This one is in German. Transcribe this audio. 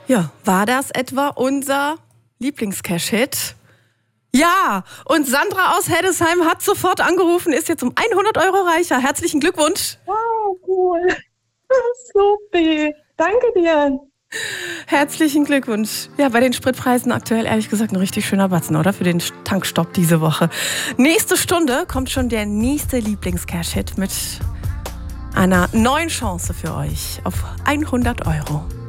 Ja, war das etwa unser Lieblingscash-Hit? Ja, und Sandra aus Heddesheim hat sofort angerufen, ist jetzt um 100 Euro reicher. Herzlichen Glückwunsch. Wow, cool. Super. Danke dir. Herzlichen Glückwunsch. Ja, bei den Spritpreisen aktuell ehrlich gesagt ein richtig schöner Batzen, oder? Für den Tankstopp diese Woche. Nächste Stunde kommt schon der nächste Lieblings-Cash-Hit mit einer neuen Chance für euch auf 100 Euro.